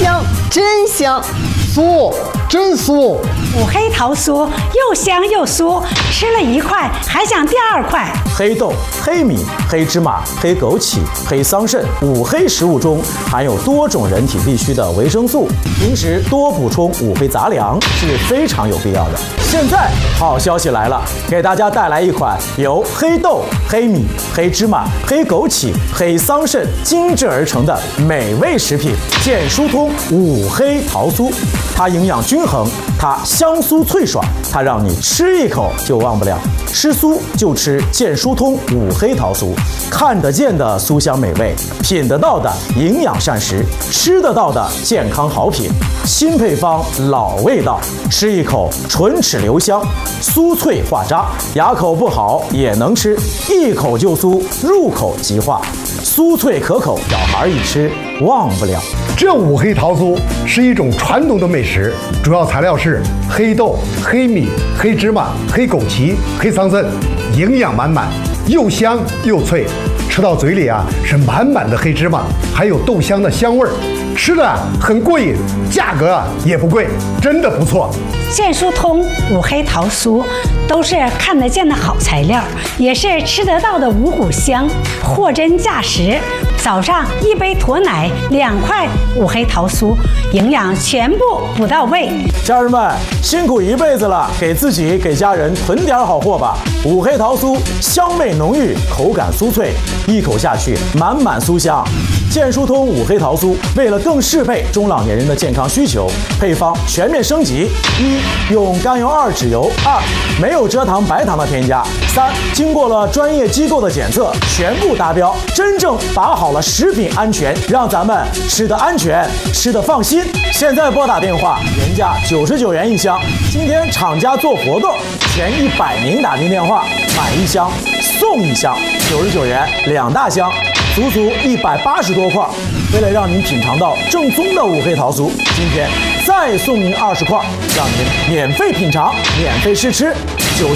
香，真香！ 酥，真酥！ 五黑桃酥又香又酥，吃了一块还想第二块。 黑豆、黑米、黑芝麻、黑枸杞、黑桑葚，五黑食物中含有多种人体必需的维生素，平时多补充五黑杂粮是非常有必要的。现在好消息来了，给大家带来一款由黑豆、黑米、黑芝麻、黑枸杞、黑桑葚精制而成的美味食品——健疏通五黑桃酥。它营养均衡，它香酥脆爽，它让你吃一口就忘不了。吃酥就吃健疏通五黑桃酥，看得见的酥香美味，品得到的营养膳食，吃得到的健康好品。新配方，老味道，吃一口唇齿留香，酥脆化渣，牙口不好也能吃，一口就酥，入口即化，酥脆可口，小孩一吃忘不了。 这五黑桃酥是一种传统的美食，主要材料是黑豆、黑米、黑芝麻、黑枸杞、黑桑葚，营养满满，又香又脆，吃到嘴里是满满的黑芝麻，还有豆香的香味儿，吃的很过瘾，价格也不贵，真的不错。 健疏通五黑桃酥都是看得见的好材料，也是吃得到的五谷香，货真价实。早上一杯驼奶，2块五黑桃酥，营养全部补到位。 家人们辛苦一辈子了，给自己给家人囤点好货吧。五黑桃酥香味浓郁，口感酥脆，一口下去满满酥香。健疏通五黑桃酥为了更适配中老年人的健康需求，配方全面升级：一、用甘油二酯油；二、没有蔗糖白糖的添加；三、经过了专业机构的检测，全部达标，真正把好了食品安全，让咱们吃得安全，吃得放心。现在拨打电话，原价99元一箱，今天厂家做活动，前100名打进电话买一箱送一箱，99元2大箱。足足180多块，为了让您品尝到正宗的五黑桃酥，今天再送您20块，让您免费品尝，免费试吃。